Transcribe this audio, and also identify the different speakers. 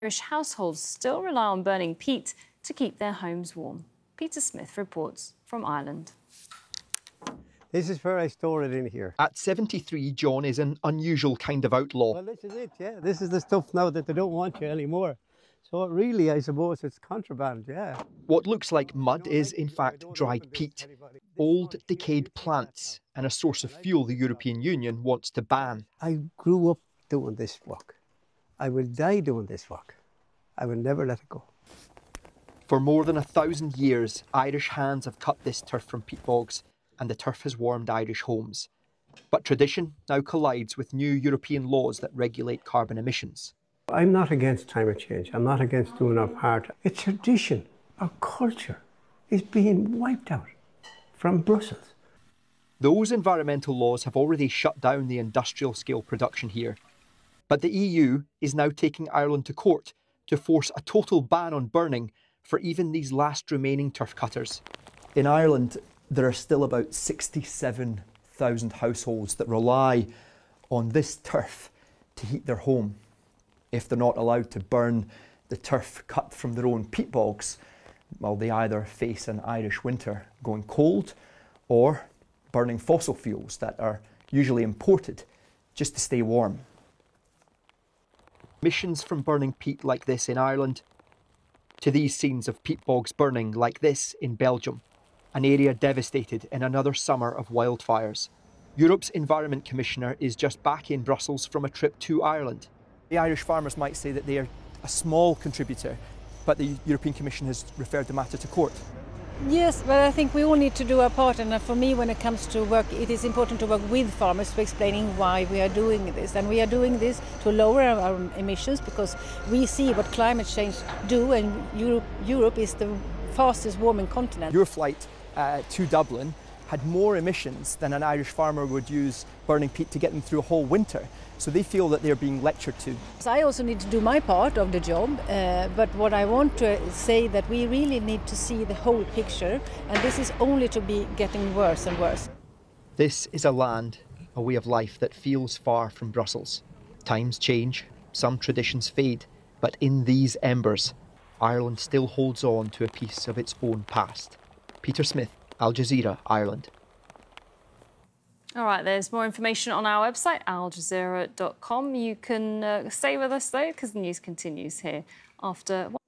Speaker 1: Irish households still rely on burning peat to keep their homes warm. Peter Smith reports from Ireland.
Speaker 2: This is where I store it in here.
Speaker 3: At 73, John is an unusual kind of outlaw.
Speaker 2: Well, this is it, yeah. This is the stuff now that they don't want you anymore. So really, I suppose it's contraband, yeah.
Speaker 3: What looks like mud is, in fact, dried peat. Old, decayed plants and a source of fuel the European Union wants to ban.
Speaker 2: I grew up doing this work. I will die doing this work. I will never let it go.
Speaker 3: For more than 1,000 years, Irish hands have cut this turf from peat bogs, and the turf has warmed Irish homes. But tradition now collides with new European laws that regulate carbon emissions.
Speaker 2: I'm not against climate change. I'm not against doing our part. It's tradition. Our culture is being wiped out from Brussels.
Speaker 3: Those environmental laws have already shut down the industrial scale production here. But the EU is now taking Ireland to court to force a total ban on burning for even these last remaining turf cutters. In Ireland, there are still about 67,000 households that rely on this turf to heat their home. If they're not allowed to burn the turf cut from their own peat bogs, well, they either face an Irish winter going cold or burning fossil fuels that are usually imported just to stay warm. Emissions from burning peat like this in Ireland to these scenes of peat bogs burning like this in Belgium, an area devastated in another summer of wildfires. Europe's Environment Commissioner is just back in Brussels from a trip to Ireland. The Irish farmers might say that they are a small contributor, but the European Commission has referred the matter to court.
Speaker 4: Yes, but I think we all need to do our part, and for me, when it comes to work, it is important to work with farmers to explaining why we are doing this. And we are doing this to lower our emissions because we see what climate change do, and Europe is the fastest warming continent.
Speaker 3: Your flight to Dublin had more emissions than an Irish farmer would use burning peat to get them through a whole winter. So they feel that they're being lectured to.
Speaker 4: I also need to do my part of the job, but what I want to say that we really need to see the whole picture, and this is only to be getting worse and worse.
Speaker 3: This is a land, a way of life that feels far from Brussels. Times change, some traditions fade, but in these embers, Ireland still holds on to a piece of its own past. Peter Smith, Al Jazeera, Ireland.
Speaker 1: All right, there's more information on our website, aljazeera.com. You can stay with us, though, because the news continues here after...